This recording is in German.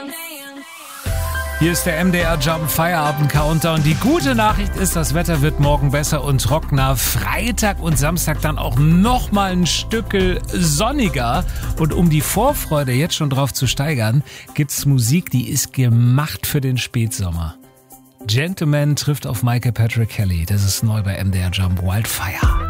Hier ist der MDR Jump Feierabend Countdown. Die gute Nachricht ist, das Wetter wird morgen besser und trockener. Freitag und Samstag dann auch nochmal ein Stückel sonniger. Und um die Vorfreude jetzt schon drauf zu steigern, gibt's Musik, die ist gemacht für den Spätsommer. Gentleman trifft auf Michael Patrick Kelly. Das ist neu bei MDR Jump. Wildfire.